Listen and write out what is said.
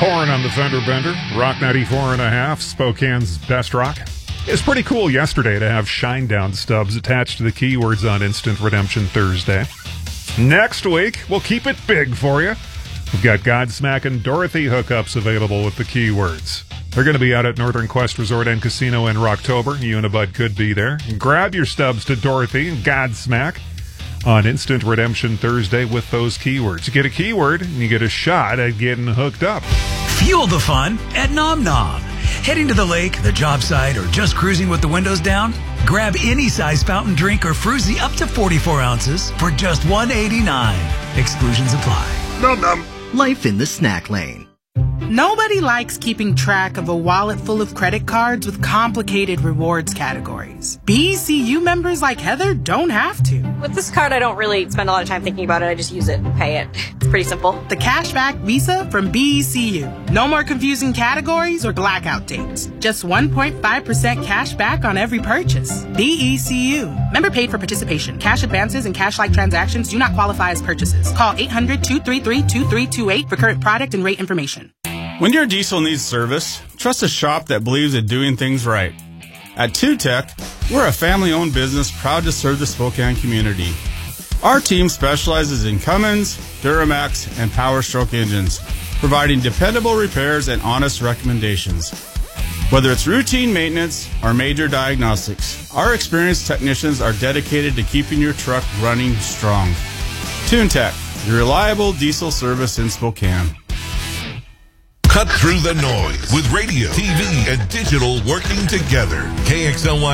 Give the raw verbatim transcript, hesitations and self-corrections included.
Corn on the Fender Bender, Rock ninety-four and a half, Spokane's best rock. It was pretty cool yesterday to have Shinedown stubs attached to the keywords on Instant Redemption Thursday. Next week, we'll keep it big for you. We've got Godsmack and Dorothy hookups available with the keywords. They're going to be out at Northern Quest Resort and Casino in Rocktober. You and a bud could be there. Grab your stubs to Dorothy and Godsmack on Instant Redemption Thursday with those keywords. You get a keyword, and you get a shot at getting hooked up. Fuel the fun at Nom Nom. Heading to the lake, the job site, or just cruising with the windows down? Grab any size fountain drink or fruzy up to forty-four ounces for just one eighty-nine. Exclusions apply. Nom nom. Life in the snack lane. Nobody likes keeping track of a wallet full of credit cards with complicated rewards categories. B E C U members like Heather don't have to. With this card, I don't really spend a lot of time thinking about it. I just use it and pay it. It's pretty simple. The Cashback Visa from B E C U. No more confusing categories or blackout dates. Just one point five percent cash back on every purchase. B E C U. Member paid for participation. Cash advances and cash-like transactions do not qualify as purchases. Call eight hundred, two three three, two three two eight for current product and rate information. When your diesel needs service, trust a shop that believes in doing things right. At two tech, we're a family-owned business proud to serve the Spokane community. Our team specializes in Cummins, Duramax, and Power Stroke engines, providing dependable repairs and honest recommendations. Whether it's routine maintenance or major diagnostics, our experienced technicians are dedicated to keeping your truck running strong. TuneTech, your reliable diesel service in Spokane. Cut through the noise with radio, T V, and digital working together. K X L Y